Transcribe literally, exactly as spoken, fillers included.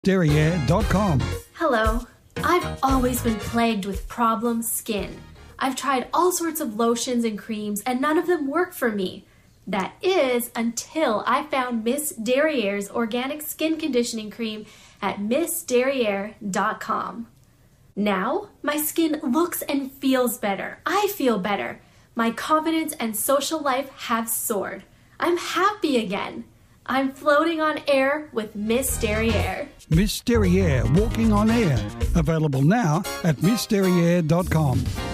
derriere dot com. Hello. I've always been plagued with problem skin. I've tried all sorts of lotions and creams, and none of them work for me. That is until I found Miss Derriere's organic skin conditioning cream at miss derriere dot com. Now, my skin looks and feels better. I feel better. My confidence and social life have soared. I'm happy again. I'm floating on air with Miss Derriere. Miss Derriere Walking on Air. Available now at miss derriere dot com.